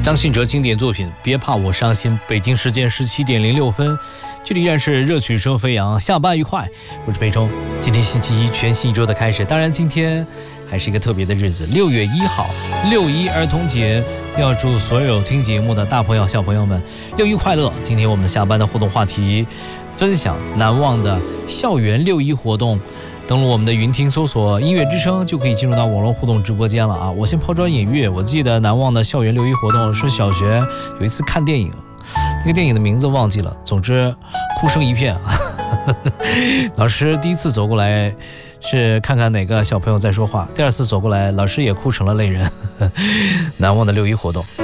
张信哲经典作品《别怕我伤心》，北京时间17:06，这里依然是热曲声飞扬，下班愉快，我是裴冲。今天星期一，全新一周的开始，当然今天还是一个特别的日子，6月1号，6·1儿童节，要祝所有听节目的大朋友小朋友们6·1快乐。今天我们下班的互动话题，分享难忘的校园6·1活动。登录我们的云听，搜索音乐之声，就可以进入到网络互动直播间了啊！我先抛砖引玉，我记得难忘的校园6·1活动是小学有一次看电影，那个电影的名字忘记了，总之哭声一片啊。老师第一次走过来是看看哪个小朋友在说话，第二次走过来老师也哭成了泪人。难忘的6·1活动。